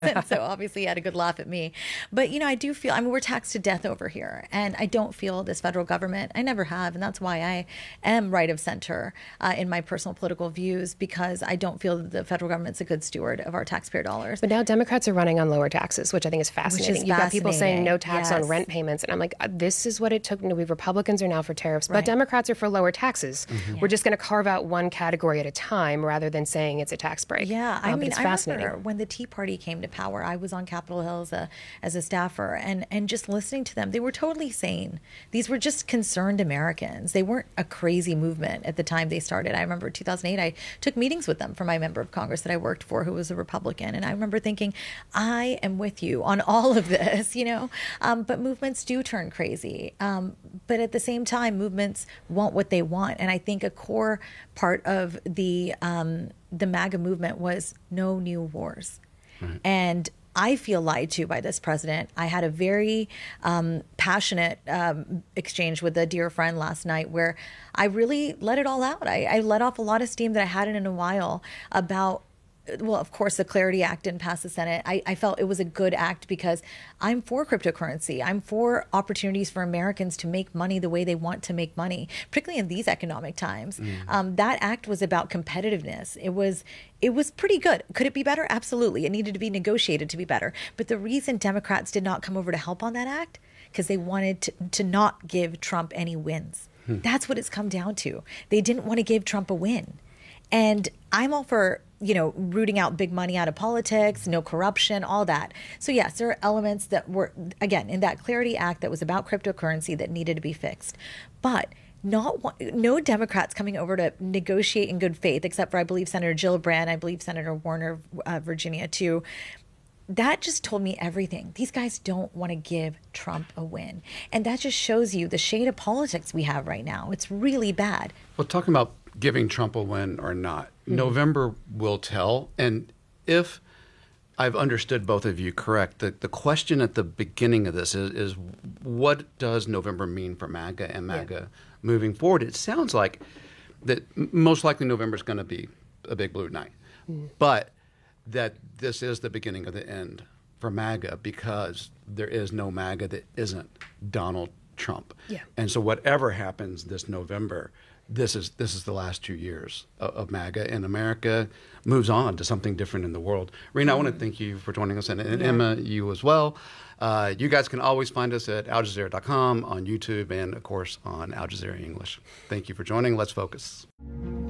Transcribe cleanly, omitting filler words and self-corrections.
And so obviously he had a good laugh at me. But, I do feel, we're taxed to death over here. And I don't feel this federal government, I never have. And that's why I am right of center in my personal political views, because I don't feel that the federal government's a good steward of our taxpayer dollars. But now Democrats are running on lower taxes, which I think is fascinating. You've got people saying no tax on rent payments. And I'm like, this is what it took. We Republicans are now for tariffs, but Democrats are for lower taxes. We're just going to carve out one category at a time rather than saying it's a tax break. Yeah, it's fascinating. I remember when the Tea Party came to power, I was on Capitol Hill as a staffer, and just listening to them, they were totally sane. These were just concerned Americans. They weren't a crazy movement at the time they started. I remember 2008, I took meetings with them for my member of Congress that I worked for, who was a Republican, and I remember thinking, I am with you on all of this, but movements do turn crazy. But at the same time, movements want what they want, and I think a core part of the MAGA movement was no new wars. Right. And I feel lied to by this president. I had a very passionate exchange with a dear friend last night where I really let it all out. I let off a lot of steam that I hadn't in a while about, well, of course, the Clarity Act didn't pass the Senate. I felt it was a good act because I'm for cryptocurrency. I'm for opportunities for Americans to make money the way they want to make money, particularly in these economic times. That act was about competitiveness. It was pretty good. Could it be better? Absolutely. It needed to be negotiated to be better. But the reason Democrats did not come over to help on that act, because they wanted to not give Trump any wins. That's what it's come down to. They didn't want to give Trump a win. And I'm all for, rooting out big money out of politics, no corruption, all that. So yes, there are elements that were, again, in that Clarity Act that was about cryptocurrency that needed to be fixed. But no Democrats coming over to negotiate in good faith, except for, I believe, Senator Gillibrand, I believe Senator Warner of Virginia, too. That just told me everything. These guys don't want to give Trump a win. And that just shows you the shade of politics we have right now. It's really bad. Well, talking about giving Trump a win or not, November will tell. And if I've understood both of you correct, the question at the beginning of this is what does November mean for MAGA and MAGA moving forward? It sounds like that most likely November is going to be a big blue night. But that this is the beginning of the end for MAGA, because there is no MAGA that isn't Donald Trump. Yeah. And so whatever happens this November, this is the last 2 years of MAGA, and America moves on to something different in the world. Rena, I want to thank you for joining us, and Emma, you as well. You guys can always find us at aljazeera.com, on YouTube, and of course on Al Jazeera English. Thank you for joining. Let's focus.